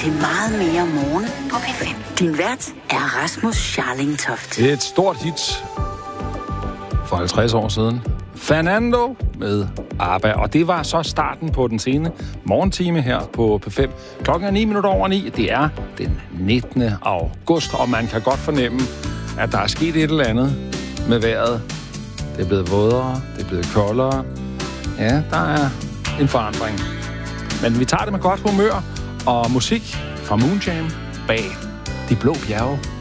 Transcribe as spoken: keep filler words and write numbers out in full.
til meget mere morgen på P fem. Din vært er Rasmus Scharling Toft. Det er et stort hit for halvtreds år siden. Fernando med ABBA. Og det var så starten på den sene morgentime her på P fem. Klokken er ni minutter over ni. Det er den nittende august, og man kan godt fornemme, at der er sket et eller andet med vejret. Det er blevet vådere, det er blevet koldere. Ja, der er en forandring. Men vi tager det med godt humør og musik fra Moonjam bag De Blå Bjerge.